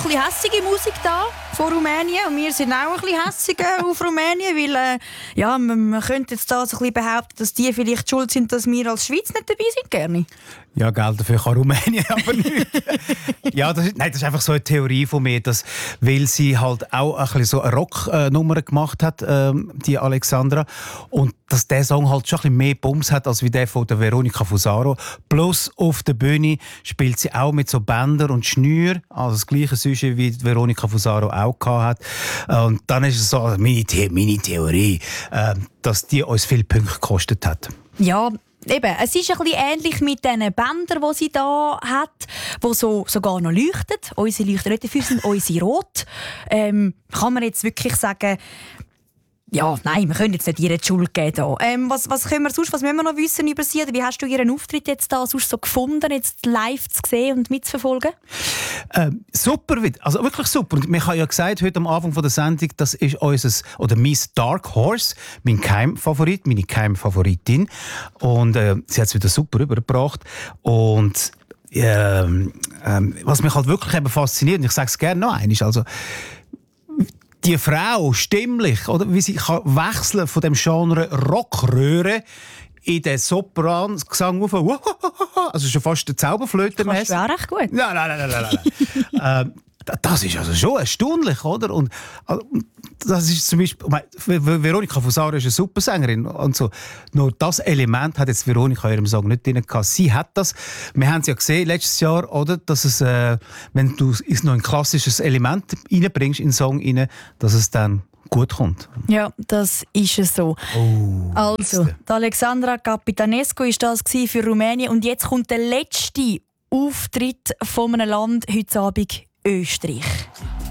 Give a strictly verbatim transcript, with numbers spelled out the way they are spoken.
ein bisschen hässige Musik da von Rumänien und wir sind auch ein bisschen hässig auf Rumänien, weil äh, ja, man, man könnte jetzt da so ein bisschen behaupten, dass die vielleicht schuld sind, dass wir als Schweiz nicht dabei sind, gerne. Ja, Geld dafür kann Rumänien aber nicht. ja, das ist, nein, das ist einfach so eine Theorie von mir, dass, weil sie halt auch ein bisschen so eine Rocknummer gemacht hat, ähm, die Alexandra, und dass der Song halt schon ein bisschen mehr Bums hat als wie der von der Veronica Fusaro. Plus auf der Bühne spielt sie auch mit so Bänder und Schnür, also das gleiche Sujet wie die Veronica Fusaro auch hat. Und dann ist es so meine, The- meine Theorie, äh, dass die uns viele Punkte gekostet hat. Ja, eben, es ist ein bisschen ähnlich mit diesen Bändern, die sie da hat, die so, sogar noch leuchten. Unsere leuchten nicht, dafür sind unsere rot. Ähm, kann man jetzt wirklich sagen, ja, nein, wir können jetzt nicht ihr die Schuld geben. Da. Ähm, was, was können wir sonst, was müssen wir noch wissen über sie? Oder wie hast du ihren Auftritt jetzt da sonst so gefunden, jetzt live zu sehen und mitzuverfolgen? Ähm, super, also wirklich super. Und ich habe ja gesagt, heute am Anfang der Sendung, das ist unser, oder mein Dark Horse, mein Keimfavorit, meine Keimfavoritin. Und äh, sie hat es wieder super übergebracht. Und ähm, ähm, was mich halt wirklich eben fasziniert, und ich sage es gerne noch einmal, also die Frau stimmlich, oder wie sie kann wechseln von dem Genre Rockröhre in den Sopran-Gesang auf, also schon fast der Zauberflöte. Kannst du auch recht gut. Nein, nein, nein, nein, nein. ähm, das ist also schon erstaunlich, oder? Und das ist zum Beispiel, Veronica Fusaro ist eine super Sängerin und so. Nur das Element hat jetzt Veronica in ihrem Song nicht drin gehabt. Sie hat das. Wir haben es ja gesehen letztes Jahr, oder? Dass es, äh, wenn du noch ein klassisches Element reinbringst in den Song rein, dass es dann gut kommt. Ja, das ist es so. Oh, also, die Alexandra Capitanescu war das für Rumänien und jetzt kommt der letzte Auftritt von einem Land heute Abend, Österreich.